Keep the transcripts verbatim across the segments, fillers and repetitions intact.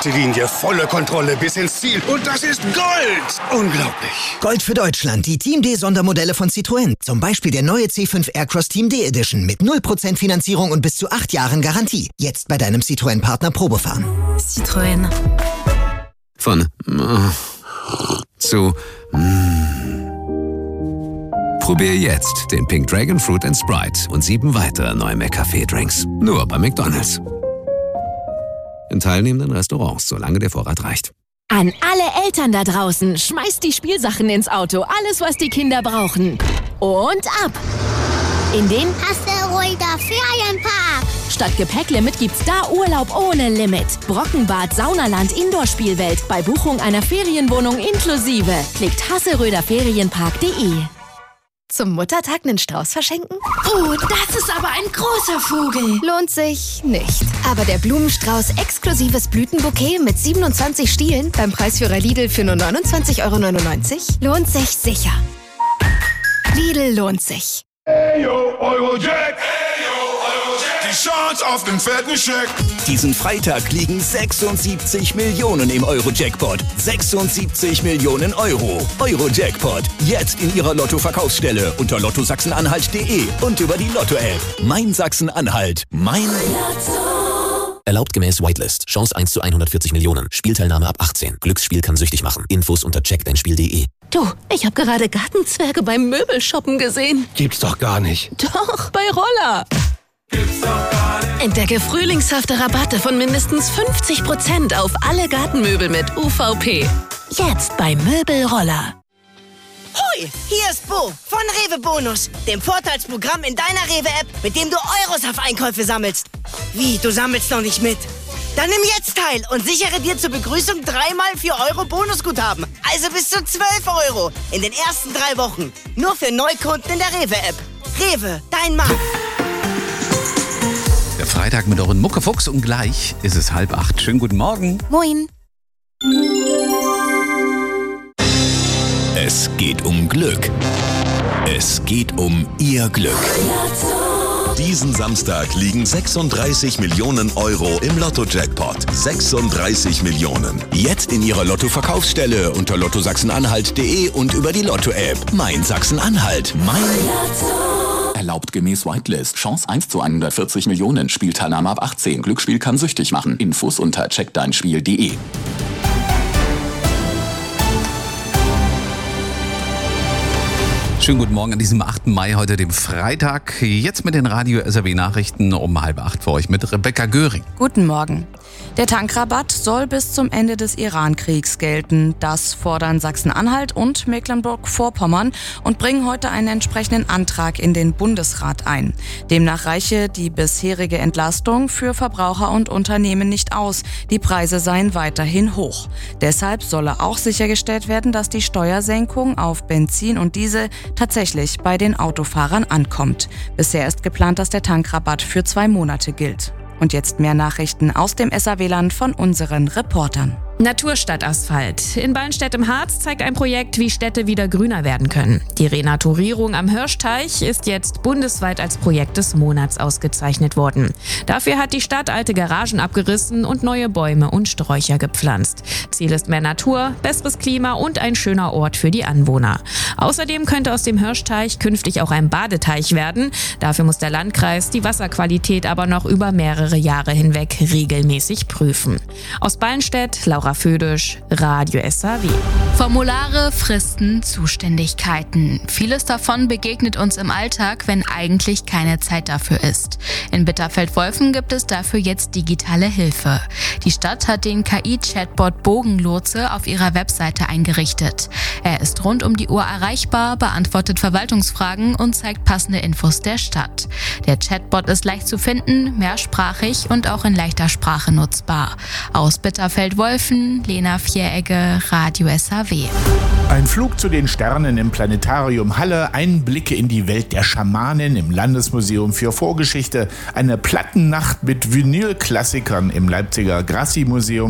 Gerade Linie, volle Kontrolle bis ins Ziel. Und das ist Gold! Unglaublich. Gold für Deutschland. Die Team D-Sondermodelle von Citroën. Zum Beispiel der neue C fünf Aircross Team D Edition mit null Prozent Finanzierung und bis zu acht Jahren Garantie. Jetzt bei deinem Citroën-Partner Probefahren. Citroën. Von äh, zu mm. Probier jetzt den Pink Dragon Fruit and Sprite und sieben weitere neue McCafé-Drinks. Nur bei McDonald's. In teilnehmenden Restaurants, solange der Vorrat reicht. An alle Eltern da draußen, schmeißt die Spielsachen ins Auto. Alles, was die Kinder brauchen. Und ab! In den Hasseröder Ferienpark. Statt Gepäcklimit gibt's da Urlaub ohne Limit. Brockenbad, Saunaland, Indoor-Spielwelt. Bei Buchung einer Ferienwohnung inklusive. Klickt hasseröder ferienpark punkt de. Zum Muttertag einen Strauß verschenken? Oh, das ist aber ein großer Vogel. Lohnt sich nicht. Aber der Blumenstrauß exklusives Blütenbouquet mit siebenundzwanzig Stielen beim Preisführer Lidl für nur neunundzwanzig Euro neunundneunzig lohnt sich sicher. Lidl lohnt sich. Eyo, Eurojack! Die Chance auf den fetten Scheck! Diesen Freitag liegen sechsundsiebzig Millionen im Euro-Jackpot. sechsundsiebzig Millionen Euro. Euro-Jackpot. Jetzt in Ihrer Lotto-Verkaufsstelle unter lotto sachsen-anhalt punkt de und über die Lotto-App. Mein Sachsen-Anhalt. Mein Lotto. Erlaubt gemäß Whitelist. Chance eins zu hundertvierzig Millionen. Spielteilnahme ab achtzehn. Glücksspiel kann süchtig machen. Infos unter check dein spiel punkt de. Du, ich habe gerade Gartenzwerge beim Möbelshoppen gesehen. Gibt's doch gar nicht. Doch, bei Roller. Gibt's doch gar nicht. Entdecke frühlingshafte Rabatte von mindestens fünfzig Prozent auf alle Gartenmöbel mit U V P. Jetzt bei Möbelroller. Hoi, hier ist Bo von Rewe Bonus, dem Vorteilsprogramm in deiner Rewe-App, mit dem du Euros auf Einkäufe sammelst. Wie, du sammelst noch nicht mit? Dann nimm jetzt teil und sichere dir zur Begrüßung dreimal vier Euro Bonusguthaben. Also bis zu zwölf Euro in den ersten drei Wochen. Nur für Neukunden in der Rewe-App. Rewe, dein Mann. Der Freitag mit euren Muckefuchs und gleich ist es halb acht. Schönen guten Morgen. Moin. Es geht um Glück. Es geht um Ihr Glück. Diesen Samstag liegen sechsunddreißig Millionen Euro im Lotto-Jackpot. sechsunddreißig Millionen. Jetzt in Ihrer Lotto-Verkaufsstelle unter lotto sachsen-anhalt punkt de und über die Lotto-App. Mein Sachsen-Anhalt. Mein Lotto. Erlaubt gemäß Whitelist. Chance eins zu hundertvierzig Millionen. Spielteilnahme ab achtzehn. Glücksspiel kann süchtig machen. Infos unter check dein spiel punkt de. Schönen guten Morgen an diesem achten Mai, heute dem Freitag. Jetzt mit den Radio-S R W-Nachrichten um halb acht für euch mit Rebecca Göring. Guten Morgen. Der Tankrabatt soll bis zum Ende des Iran-Kriegs gelten. Das fordern Sachsen-Anhalt und Mecklenburg-Vorpommern und bringen heute einen entsprechenden Antrag in den Bundesrat ein. Demnach reiche die bisherige Entlastung für Verbraucher und Unternehmen nicht aus. Die Preise seien weiterhin hoch. Deshalb solle auch sichergestellt werden, dass die Steuersenkung auf Benzin und Diesel tatsächlich bei den Autofahrern ankommt. Bisher ist geplant, dass der Tankrabatt für zwei Monate gilt. Und jetzt mehr Nachrichten aus dem S R W-Land von unseren Reportern. Naturstadtasphalt. In Ballenstedt im Harz zeigt ein Projekt, wie Städte wieder grüner werden können. Die Renaturierung am Hirschteich ist jetzt bundesweit als Projekt des Monats ausgezeichnet worden. Dafür hat die Stadt alte Garagen abgerissen und neue Bäume und Sträucher gepflanzt. Ziel ist mehr Natur, besseres Klima und ein schöner Ort für die Anwohner. Außerdem könnte aus dem Hirschteich künftig auch ein Badeteich werden. Dafür muss der Landkreis die Wasserqualität aber noch über mehrere Jahre hinweg regelmäßig prüfen. Aus Ballenstedt, Laura Födisch, Radio S R W. Formulare, Fristen, Zuständigkeiten. Vieles davon begegnet uns im Alltag, wenn eigentlich keine Zeit dafür ist. In Bitterfeld-Wolfen gibt es dafür jetzt digitale Hilfe. Die Stadt hat den K I-Chatbot Bogenlotse auf ihrer Webseite eingerichtet. Er ist rund um die Uhr erreichbar, beantwortet Verwaltungsfragen und zeigt passende Infos der Stadt. Der Chatbot ist leicht zu finden, mehrsprachig und auch in leichter Sprache nutzbar. Aus Bitterfeld-Wolfen, Lena Vieregge, Radio S R W. Ein Flug zu den Sternen im Planetarium Halle, Einblicke in die Welt der Schamanen im Landesmuseum für Vorgeschichte, eine Plattennacht mit Vinylklassikern im Leipziger Grassi-Museum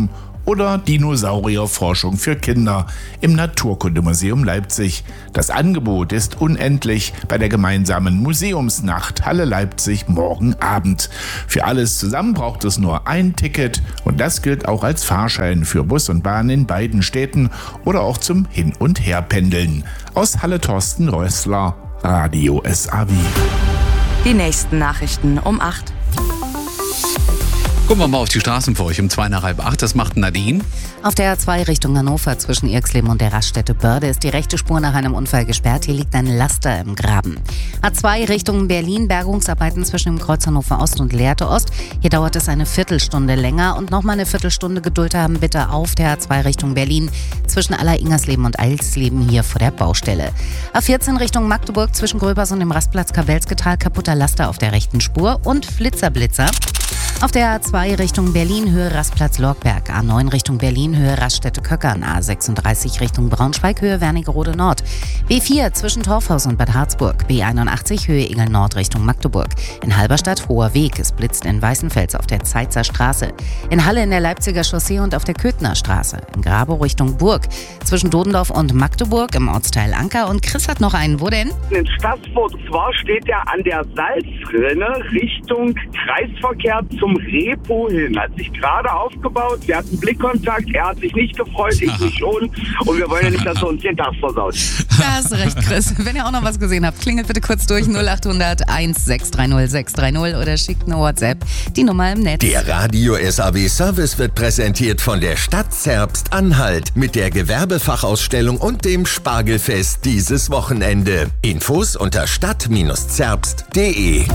oder Dinosaurierforschung für Kinder im Naturkundemuseum Leipzig. Das Angebot ist unendlich bei der gemeinsamen Museumsnacht Halle Leipzig morgen Abend. Für alles zusammen braucht es nur ein Ticket und das gilt auch als Fahrschein für Bus und Bahn in beiden Städten oder auch zum Hin- und Herpendeln. Aus Halle Thorsten Rössler, Radio S A W. Die nächsten Nachrichten um acht. Gucken wir mal auf die Straßen für euch um zwei nach halb acht. Das macht Nadine. Auf der A zwei Richtung Hannover zwischen Irxleben und der Raststätte Börde ist die rechte Spur nach einem Unfall gesperrt. Hier liegt ein Laster im Graben. A zwei Richtung Berlin, Bergungsarbeiten zwischen dem Kreuz Hannover Ost und Lehrte Ost. Hier dauert es eine Viertelstunde länger und nochmal eine Viertelstunde Geduld haben bitte auf der A zwei Richtung Berlin zwischen Aller-Ingersleben und Eilsleben hier vor der Baustelle. A vierzehn Richtung Magdeburg zwischen Gröbers und dem Rastplatz Kabelsketal, kaputter Laster auf der rechten Spur und Flitzer-Blitzer. Auf der A zwei Richtung Berlin, Höhe Rastplatz Lorgberg, A neun Richtung Berlin, Höhe Raststätte Köckern, A sechsunddreißig Richtung Braunschweig, Höhe Wernigerode Nord, B vier zwischen Torfhaus und Bad Harzburg, B einundachtzig Höhe Igel Nord Richtung Magdeburg, in Halberstadt Hoher Weg, es blitzt in Weißenfels auf der Zeitzer Straße, in Halle in der Leipziger Chaussee und auf der Köthner Straße, in Grabow Richtung Burg, zwischen Dodendorf und Magdeburg im Ortsteil Anker und Chris hat noch einen, wo denn? In Stassfurt, zwar steht er an der Salzrinne Richtung Kreisverkehr zum Repo hin. Hat sich gerade aufgebaut, wir hatten Blickkontakt, er hat sich nicht gefreut, ich mich schon und wir wollen ja nicht, dass er uns den Tag versaut. Da hast du recht, Chris. Wenn ihr auch noch was gesehen habt, klingelt bitte kurz durch null acht hundert eins sechs drei null sechs drei null oder schickt eine WhatsApp, die Nummer im Netz. Der Radio S A W Service wird präsentiert von der Stadt Zerbst-Anhalt mit der Gewerbefachausstellung und dem Spargelfest dieses Wochenende. Infos unter stadt Zerbst punkt de.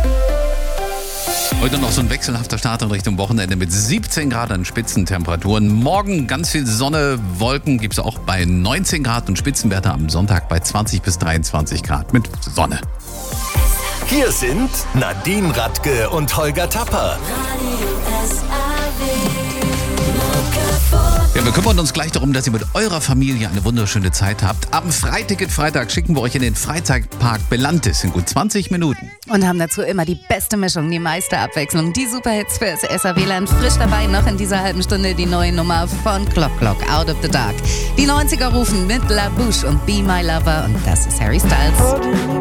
Heute noch so ein wechselhafter Start in Richtung Wochenende mit siebzehn Grad an Spitzentemperaturen. Morgen ganz viel Sonne, Wolken gibt es auch bei neunzehn Grad und Spitzenwerte am Sonntag bei zwanzig bis dreiundzwanzig Grad mit Sonne. Hier sind Nadine Radke und Holger Tapper. Ja, wir kümmern uns gleich darum, dass ihr mit eurer Familie eine wunderschöne Zeit habt. Am Freiticket Freitag schicken wir euch in den Freizeitpark Belantis in gut zwanzig Minuten. Und haben dazu immer die beste Mischung, die meiste Abwechslung, die Superhits fürs S A W-Land. Frisch dabei noch in dieser halben Stunde die neue Nummer von Clock Clock, Out of the Dark. Die neunziger rufen mit La Bouche und Be My Lover und das ist Harry Styles.